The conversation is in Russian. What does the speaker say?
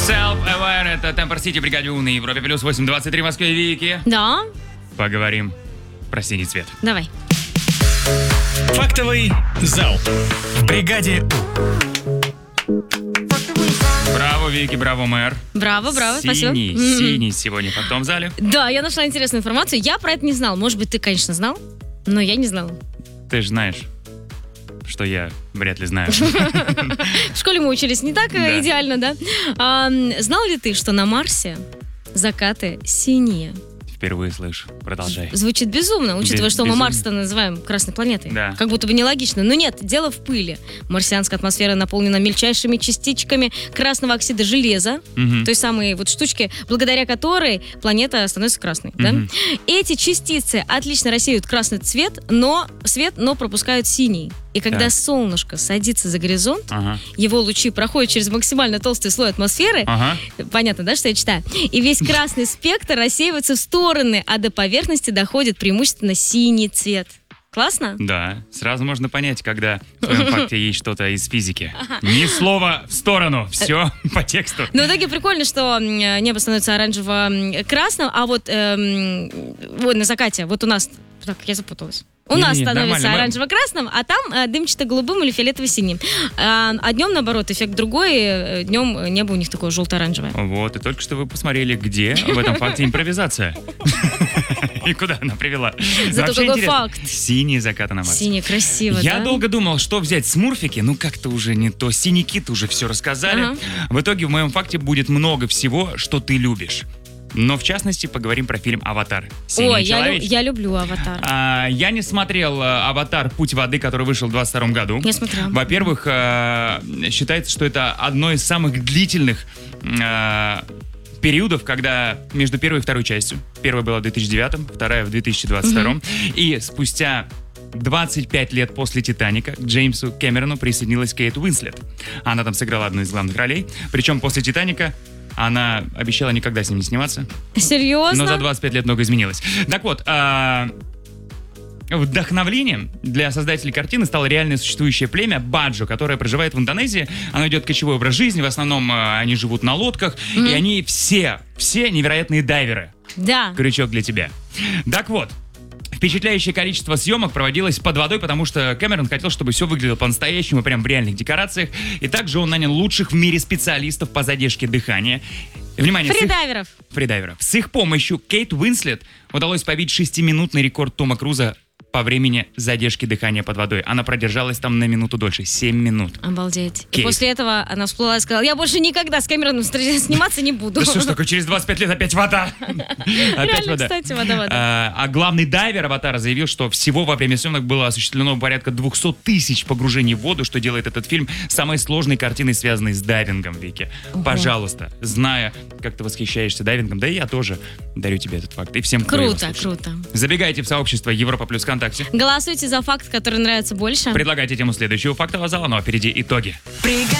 Self-Aware, это Темпер Сити, бригаде У на Европе плюс 8:23 в Москве. Вики. Да, Поговорим про синий цвет. давай. Фактовый зал. В бригаде Браво, Вики, браво, мэр. Браво, спасибо. Синий сегодня в фактовом зале. Да, я нашла интересную информацию. Я про это не знал. Может быть, ты, конечно, знал, но я не знала. Ты же знаешь, что я вряд ли знаю. В школе мы учились не так Да. идеально, да? Знал ли ты, что на Марсе закаты синие? Впервые слышу. Продолжай. Звучит безумно, учитывая, что мы Безумно. Марс-то называем красной планетой. Да. Как будто бы нелогично. Но нет, дело в пыли. Марсианская атмосфера наполнена мельчайшими частичками красного оксида железа, Мгм. той самой вот штучки, благодаря которой планета становится красной. Да? Мгм. Эти частицы отлично рассеивают красный свет, но пропускают синий. И когда Так. солнышко садится за горизонт, Ага. его лучи проходят через максимально толстый слой атмосферы. Ага. Понятно, да, что я читаю? И весь красный спектр рассеивается в стороны, а до поверхности доходит преимущественно синий цвет. Классно? Да, сразу можно понять, когда в твоем факте есть что-то из физики. Ни слова в сторону, все по тексту. Но в итоге прикольно, что небо становится оранжево-красным, а вот на закате, вот у нас... Так, я запуталась. У Не-не-не, нас становится нормально, мы- оранжево-красным, а там дымчато-голубым или фиолетово-синим. А днем, наоборот, эффект другой. Днем небо у них такое желто-оранжевое. Вот, и только что вы посмотрели, где в этом факте импровизация. И куда она привела. Зато Вообще какой интересно. факт. Синие закаты на Марсе. Синий, красиво, Я да? долго думал, что взять смурфики, ну как-то уже не то. Синий кит уже все рассказали. Ага. В итоге в моем факте будет много всего, что ты любишь. Но в частности поговорим про фильм «Аватар». «Синий Ой, человечек». я люблю «Аватар». Я не смотрел «Аватар. Путь воды», который вышел в 22 году. Я смотрела. Во-первых, считается, что это одно из самых длительных периодов, когда между первой и второй частью. Первая была в 2009, вторая в 2022. И спустя 25 лет после «Титаника» к Джеймсу Кэмерону присоединилась Кейт Уинслет. Она там сыграла одну из главных ролей. Причем после «Титаника» она обещала никогда с ним не сниматься. Серьезно? Но за 25 лет много изменилось. Так вот, вдохновлением для создателей картины стало реально существующее племя Баджо, которое проживает в Индонезии. Оно ведет кочевой образ жизни, в основном они живут на лодках, и они все невероятные дайверы. Да. Крючок для тебя. Так вот, впечатляющее количество съемок проводилось под водой, потому что Кэмерон хотел, чтобы все выглядело по-настоящему, прям в реальных декорациях. И также он нанял лучших в мире специалистов по задержке дыхания. Внимание, фридайверов. С их помощью Кейт Уинслет удалось побить 6-минутный рекорд Тома Круза по времени задержки дыхания под водой. Она продержалась там на минуту дольше. 7 минут. Обалдеть. И Кейт. после этого она всплыла и сказала: я больше никогда с Кэмероном сниматься не буду. Да что ж такое, через 25 лет опять вода. Опять Реально, вода. кстати, вода. А главный дайвер «Аватара» заявил, что всего во время съемок было осуществлено порядка 200 тысяч погружений в воду, что делает этот фильм самой сложной картиной, связанной с дайвингом, Вики. Пожалуйста, зная, как ты восхищаешься дайвингом, да и я тоже дарю тебе этот факт. И всем, кто его Круто, слушает. круто. Забегайте в сообщество Европа плюс ВКонтакте. Голосуйте за факт, который нравится больше. Предлагайте тему следующего фактового зала, ну а впереди итоги.